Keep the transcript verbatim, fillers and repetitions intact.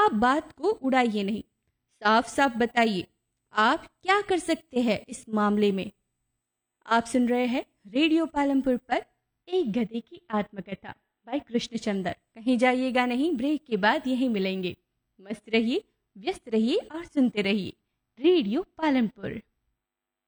आप बात को उड़ाइए नहीं, साफ साफ बताइए आप क्या कर सकते हैं इस मामले में। आप सुन रहे हैं रेडियो पालमपुर पर एक गधे की आत्मकथा बाय कृष्णचंद्र। कहीं जाइएगा नहीं, ब्रेक के बाद यहीं मिलेंगे। मस्त रहिए, व्यस्त रहिए और सुनते रहिए रेडियो पालमपुर।